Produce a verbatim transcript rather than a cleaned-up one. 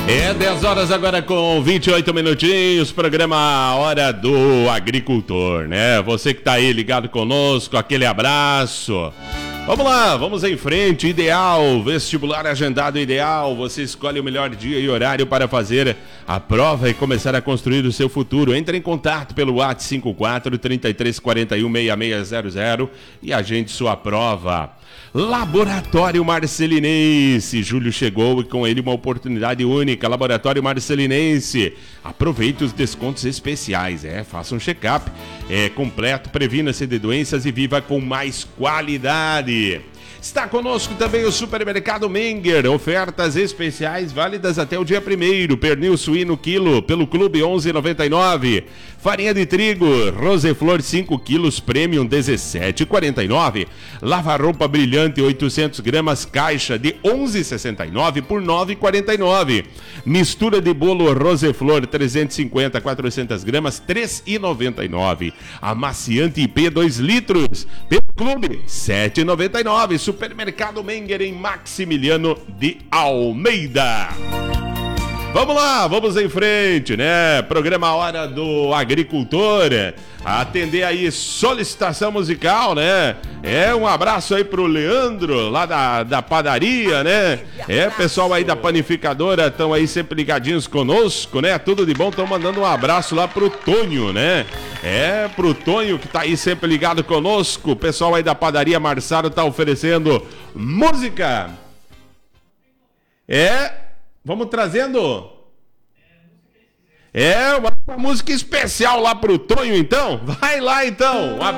É dez horas agora com vinte e oito minutinhos, programa Hora do Agricultor, né? Você que tá aí ligado conosco, aquele abraço. Vamos lá, vamos em frente. Ideal, vestibular agendado Ideal. Você escolhe o melhor dia e horário para fazer a prova e começar a construir o seu futuro. Entre em contato pelo WhatsApp cinco quatro, três três quatro um, seis seis zero zero e agende sua prova. Laboratório Marcelinense. Júlio chegou e com ele uma oportunidade única. Laboratório Marcelinense. Aproveite os descontos especiais. É, faça um check-up. É completo, previna-se de doenças e viva com mais qualidade. Está conosco também o Supermercado Menger, ofertas especiais válidas até o dia primeiro. Pernil suíno quilo pelo Clube onze reais e noventa e nove centavos. Farinha de trigo Roseflor cinco quilos Premium dezessete reais e quarenta e nove centavos. Lava-roupa brilhante oitocentos gramas caixa de onze reais e sessenta e nove centavos por nove reais e quarenta e nove centavos. Mistura de bolo Roseflor trezentos e cinquenta a quatrocentas gramas três reais e noventa e nove centavos. Amaciante I P dois litros pelo Clube sete reais e noventa e nove centavos. Supermercado Menger em Maximiliano de Almeida. Vamos lá, vamos em frente, né? Programa Hora do Agricultor. Atender aí solicitação musical, né? É, um abraço aí pro Leandro, lá da, da padaria, né? É, pessoal aí da panificadora, estão aí sempre ligadinhos conosco, né? Tudo de bom, estão mandando um abraço lá pro Tonho, né? É, pro Tonho que tá aí sempre ligado conosco. O pessoal aí da padaria Marçaro tá oferecendo música. É, vamos trazendo... É, uma música especial lá pro Tonho, então. Vai lá, então. Um abraço.